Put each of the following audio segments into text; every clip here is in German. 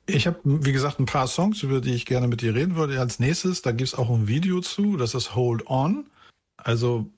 Ich habe, wie gesagt, ein paar Songs, über die ich gerne mit dir reden würde. Als nächstes, da gibt's auch ein Video zu, das ist Hold On. Also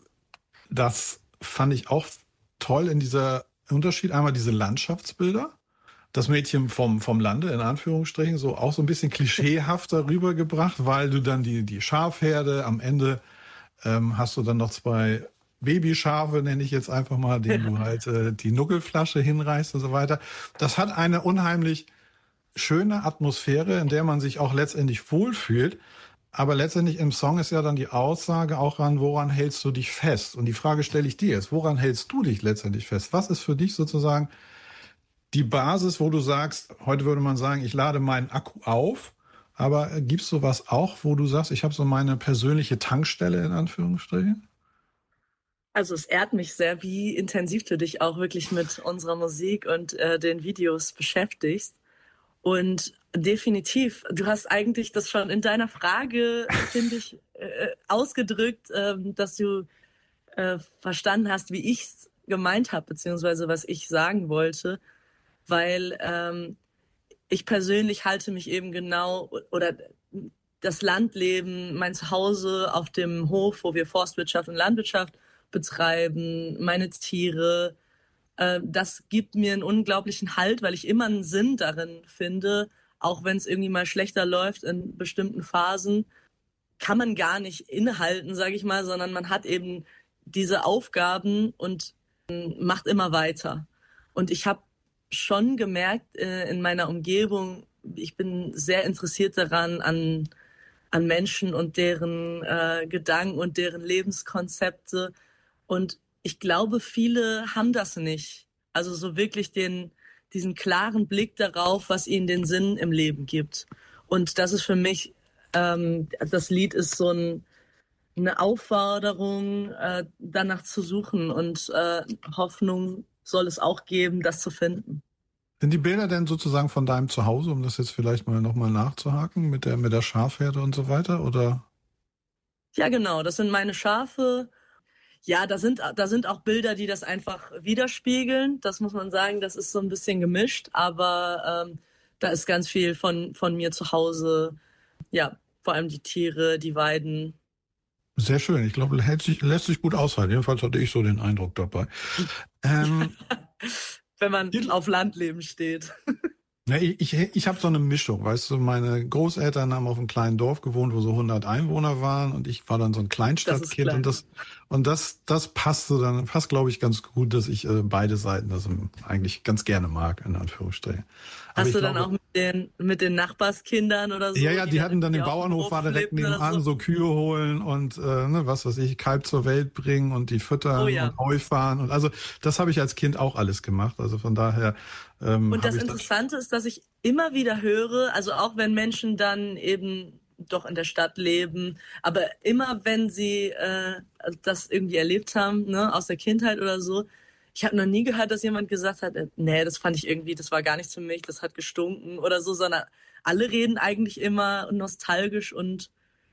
das fand ich auch toll in dieser Unterschied. Einmal diese Landschaftsbilder. Das Mädchen vom Lande, in Anführungsstrichen, so auch so ein bisschen klischeehafter rübergebracht, weil du dann die Schafherde am Ende hast du dann noch zwei Babyschafe, nenne ich jetzt einfach mal, denen du halt die Nuckelflasche hinreißt und so weiter. Das hat eine unheimlich schöne Atmosphäre, in der man sich auch letztendlich wohlfühlt. Aber letztendlich im Song ist ja dann die Aussage auch ran, woran hältst du dich fest? Und die Frage stelle ich dir jetzt, woran hältst du dich letztendlich fest? Was ist für dich sozusagen die Basis, wo du sagst, heute würde man sagen, ich lade meinen Akku auf, aber gibst du was auch, wo du sagst, ich habe so meine persönliche Tankstelle in Anführungsstrichen? Also es ehrt mich sehr, wie intensiv du dich auch wirklich mit unserer Musik und den Videos beschäftigst. Und definitiv, du hast eigentlich das schon in deiner Frage, finde ich, ausgedrückt, dass du verstanden hast, wie ich es gemeint habe, beziehungsweise was ich sagen wollte, weil ich persönlich halte mich eben genau oder das Landleben, mein Zuhause auf dem Hof, wo wir Forstwirtschaft und Landwirtschaft betreiben, meine Tiere, das gibt mir einen unglaublichen Halt, weil ich immer einen Sinn darin finde, auch wenn es irgendwie mal schlechter läuft in bestimmten Phasen, kann man gar nicht innehalten, sage ich mal, sondern man hat eben diese Aufgaben und macht immer weiter. Und ich habe schon gemerkt in meiner Umgebung, ich bin sehr interessiert daran, an Menschen und deren Gedanken und deren Lebenskonzepte. Und ich glaube, viele haben das nicht. Also so wirklich diesen klaren Blick darauf, was ihnen den Sinn im Leben gibt. Und das ist für mich, das Lied ist so eine Aufforderung, danach zu suchen und Hoffnung soll es auch geben, das zu finden. Sind die Bilder denn sozusagen von deinem Zuhause, um das jetzt vielleicht mal nochmal nachzuhaken, mit der Schafherde und so weiter, oder? Ja, genau, das sind meine Schafe. Ja, da sind auch Bilder, die das einfach widerspiegeln. Das muss man sagen, das ist so ein bisschen gemischt, aber da ist ganz viel von mir zu Hause. Ja, vor allem die Tiere, die Weiden. Sehr schön. Ich glaube, lässt sich gut aushalten. Jedenfalls hatte ich so den Eindruck dabei. Ähm, Wenn man auf Landleben steht. Ja, ich habe so eine Mischung, weißt du, meine Großeltern haben auf einem kleinen Dorf gewohnt, wo so 100 Einwohner waren und ich war dann so ein Das ist Kleinstadtkind klein. und das passt, glaube ich, ganz gut, dass ich beide Seiten das eigentlich ganz gerne mag, in Anführungsstrichen. Aber Hast ich du dann glaube, auch mit den Nachbarskindern oder ja, so, ja, die die dann hatten dann irgendwie den auf dem Bauernhof, war Hof direkt lebten oder nebenan, so? so Kühe holen und ne, was weiß ich, Kalb zur Welt bringen und die Oh füttern ja. und Heu fahren und also das habe ich als Kind auch alles gemacht. Also von daher Und das habe ich das. Interessante ist, dass ich immer wieder höre, also auch wenn Menschen dann eben doch in der Stadt leben, aber immer wenn sie das irgendwie erlebt haben, ne, aus der Kindheit oder so, ich habe noch nie gehört, dass jemand gesagt hat, nee, das fand ich irgendwie, das war gar nichts für mich, das hat gestunken oder so, sondern alle reden eigentlich immer nostalgisch und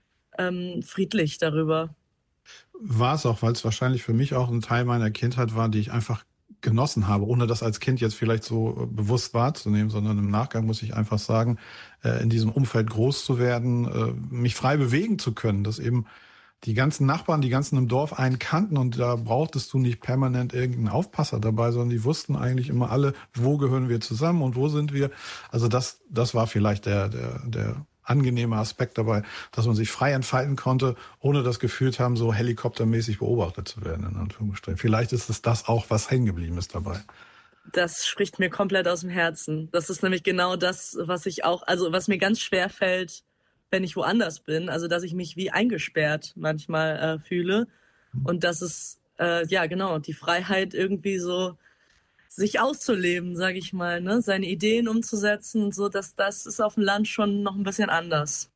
friedlich darüber. War es auch, weil es wahrscheinlich für mich auch ein Teil meiner Kindheit war, die ich einfach genossen habe, ohne das als Kind jetzt vielleicht so bewusst wahrzunehmen, sondern im Nachgang muss ich einfach sagen, in diesem Umfeld groß zu werden, mich frei bewegen zu können, dass eben die ganzen Nachbarn, die ganzen im Dorf einen kannten und da brauchtest du nicht permanent irgendeinen Aufpasser dabei, sondern die wussten eigentlich immer alle, wo gehören wir zusammen und wo sind wir. Also das war vielleicht der angenehme Aspekt dabei, dass man sich frei entfalten konnte, ohne das Gefühl zu haben, so helikoptermäßig beobachtet zu werden, in Anführungsstrichen. Vielleicht ist es das auch, was hängen geblieben ist dabei. Das spricht mir komplett aus dem Herzen. Das ist nämlich genau das, was ich auch, also was mir ganz schwer fällt, wenn ich woanders bin. Also, dass ich mich wie eingesperrt manchmal fühle. Und das ist, ja, genau, die Freiheit irgendwie so, sich auszuleben, sage ich mal, ne? Seine Ideen umzusetzen und so, das ist auf dem Land schon noch ein bisschen anders.